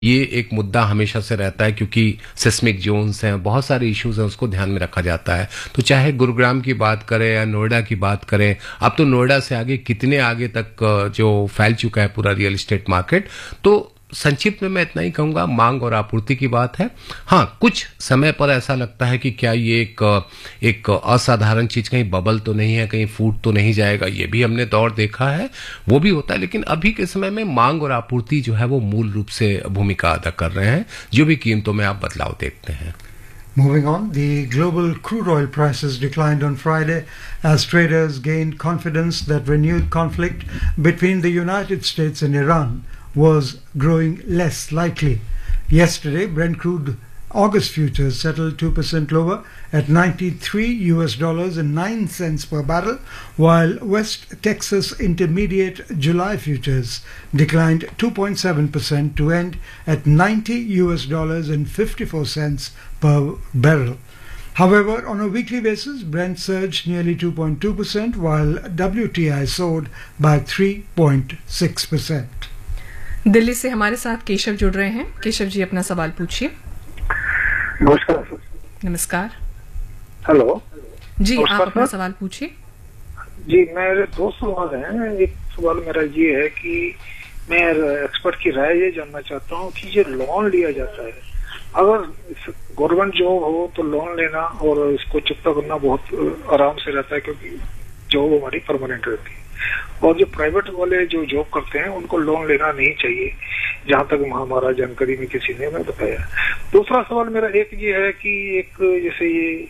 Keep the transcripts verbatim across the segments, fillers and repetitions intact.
ये एक मुद्दा हमेशा से रहता है क्योंकि सिस्मिक जोन्स हैं, बहुत सारे इश्यूज हैं, उसको ध्यान में रखा जाता है। तो चाहे गुरुग्राम की बात करें या नोएडा की बात करें, अब तो नोएडा से आगे कितने आगे तक जो फैल चुका है पूरा रियल एस्टेट मार्केट। तो संक्षिप्त में मैं इतना ही कहूंगा, मांग और आपूर्ति की बात है। हाँ, कुछ समय पर ऐसा लगता है कि क्या ये एक एक असाधारण चीज, कहीं बबल तो नहीं है, कहीं फूट तो नहीं जाएगा। ये भी हमने दौर देखा है, वो भी होता है। लेकिन अभी के समय में मांग और आपूर्ति जो है वो मूल रूप से भूमिका अदा कर रहे हैं, जो भी कीमतों में आप बदलाव देखते हैं। Moving on, the global crude oil prices declined on Friday as traders gained confidence that renewed conflict between the United States and Iran was growing less likely. Yesterday, Brent crude August futures settled two percent lower at ninety-three U S dollars and nine cents per barrel, while West Texas Intermediate July futures declined two point seven percent to end at ninety U S dollars and fifty-four cents per barrel. However, on a weekly basis, Brent surged nearly two point two percent, while W T I soared by three point six percent. Delhi से हमारे साथ केशव जुड़ रहे हैं। केशव जी, अपना सवाल पूछिए। नमस्कार सर। नमस्कार। हेलो जी, आप अपना सवाल पूछिए। जी, मेरे दो सवाल हैं। एक सवाल मेरा ये है कि मैं एक्सपर्ट की राय ये जानना चाहता हूँ कि जो लोन लिया जाता है, अगर गवर्नमेंट जॉब हो तो लोन लेना और इसको चुकता करना बहुत आराम से रहता है, क्योंकि जॉब हमारी परमानेंट रहती है। और जो प्राइवेट वाले जो जॉब करते हैं उनको लोन लेना नहीं चाहिए, जहां तक हमारा जानकारी में किसी ने हमें बताया। दूसरा सवाल मेरा एक ये है कि एक जैसे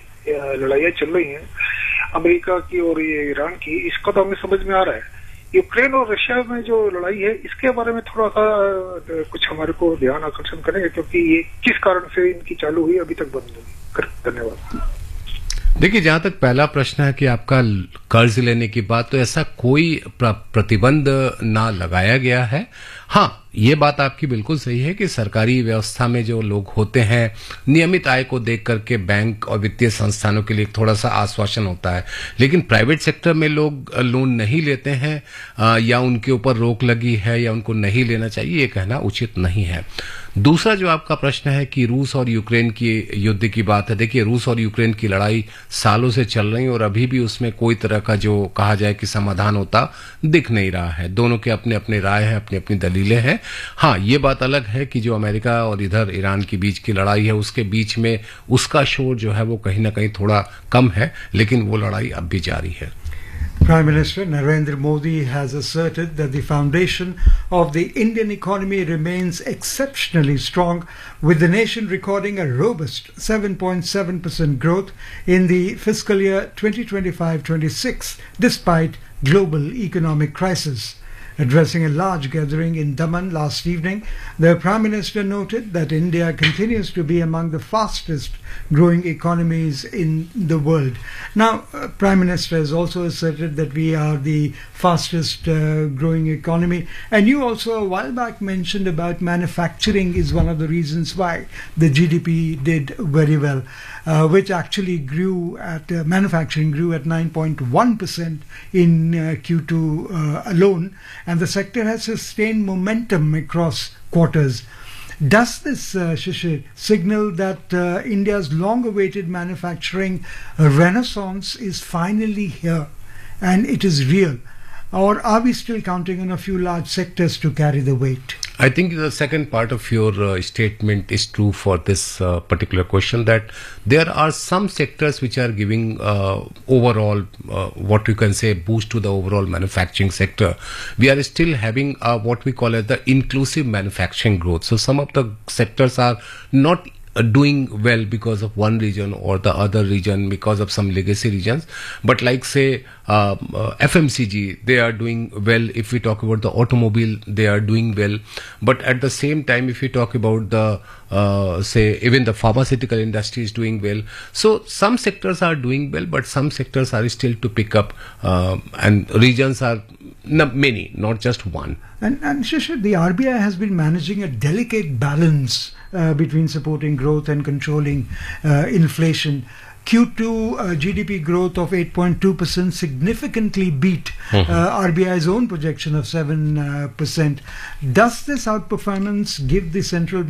ये लड़ाइयाँ चल रही हैं अमेरिका की और ये ईरान की, इसका तो हमें समझ में आ रहा है। यूक्रेन और रशिया में जो लड़ाई है, इसके बारे में थोड़ा सा कुछ हमारे को ध्यान आकर्षण करेंगे, क्योंकि ये किस कारण से इनकी चालू हुई, अभी तक बंद नहीं। धन्यवाद। देखिए, जहां तक पहला प्रश्न है कि आपका कर्ज लेने की बात, तो ऐसा कोई प्रतिबंध ना लगाया गया है। हाँ, ये बात आपकी बिल्कुल सही है कि सरकारी व्यवस्था में जो लोग होते हैं, नियमित आय को देख करके बैंक और वित्तीय संस्थानों के लिए थोड़ा सा आश्वासन होता है। लेकिन प्राइवेट सेक्टर में लोग लोन नहीं लेते हैं या उनके ऊपर रोक लगी है या उनको नहीं लेना चाहिए, ये कहना उचित नहीं है। दूसरा जो आपका प्रश्न है कि रूस और यूक्रेन की युद्ध की बात है, देखिए रूस और यूक्रेन की लड़ाई सालों से चल रही है और अभी भी उसमें कोई तरह का जो कहा जाए कि समाधान होता दिख नहीं रहा है। दोनों के अपने अपने राय हैं, अपनी अपनी दलीलें हैं। हाँ, ये बात अलग है कि जो अमेरिका और इधर ईरान के बीच की लड़ाई है, उसके बीच में उसका शोर जो है वो कहीं ना कहीं थोड़ा कम है, लेकिन वो लड़ाई अब भी जारी है। Prime Minister Narendra Modi has asserted that the foundation of the Indian economy remains exceptionally strong, with the nation recording a robust seven point seven percent growth in the fiscal year twenty twenty-five twenty-six, despite global economic crisis. Addressing a large gathering in Daman last evening, the Prime Minister noted that India continues to be among the fastest growing economies in the world. Now, uh, Prime Minister has also asserted that we are the fastest uh, growing economy. And you also a while back mentioned about manufacturing is one of the reasons why the G D P did very well, uh, which actually grew at, uh, manufacturing grew at nine point one percent in uh, Q two uh, alone. And the sector has sustained momentum across quarters. Does this, uh, Shishir, signal that uh, India's long-awaited manufacturing renaissance is finally here and it is real? Or are we still counting on a few large sectors to carry the weight? I think the second part of your uh, statement is true for this uh, particular question, that there are some sectors which are giving uh, overall, uh, what you can say, boost to the overall manufacturing sector. We are still having uh, what we call as the inclusive manufacturing growth. So some of the sectors are not Uh, doing well because of one region or the other region, because of some legacy regions. But like say uh, uh, F M C G, they are doing well. If we talk about the automobile, they are doing well. But at the same time, if we talk about the uh, say even the pharmaceutical industry is doing well. So some sectors are doing well, but some sectors are still to pick up, uh, and regions are n- many, not just one. And, and Shishir, the R B I has been managing a delicate balance uh, between supporting growth and controlling uh, inflation. Q two uh, G D P growth of eight point two percent significantly beat uh, R B I's own projection of seven percent. Does this outperformance give the central